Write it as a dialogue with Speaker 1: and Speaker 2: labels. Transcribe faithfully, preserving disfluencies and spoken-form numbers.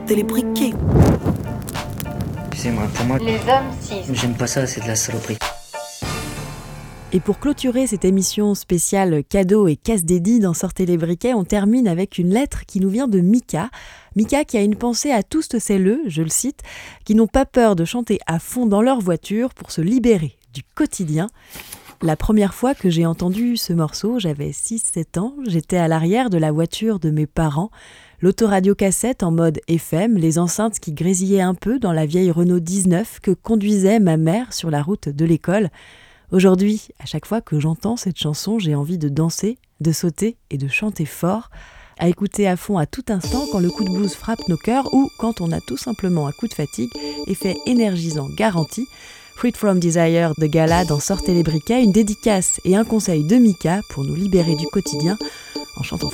Speaker 1: sortez les briquets.
Speaker 2: Excusez-moi, pour moi,
Speaker 3: Les hommes cis.
Speaker 2: j'aime pas ça, c'est de la saloperie.
Speaker 4: Et pour clôturer cette émission spéciale cadeau et casse-dédie dans Sortez les briquets, on termine avec une lettre qui nous vient de Mika. Mika qui a une pensée à tous celles, je le cite, qui n'ont pas peur de chanter à fond dans leur voiture pour se libérer du quotidien. La première fois que j'ai entendu ce morceau, j'avais six sept ans, j'étais à l'arrière de la voiture de mes parents, l'autoradio cassette en mode F M, les enceintes qui grésillaient un peu dans la vieille Renault dix-neuf que conduisait ma mère sur la route de l'école. Aujourd'hui, à chaque fois que j'entends cette chanson, j'ai envie de danser, de sauter et de chanter fort, à écouter à fond à tout instant quand le coup de blues frappe nos cœurs ou quand on a tout simplement un coup de fatigue, effet énergisant garanti. Freed from Desire de Gala dans Sortez les briquets, une dédicace et un conseil de Mika pour nous libérer du quotidien en chantant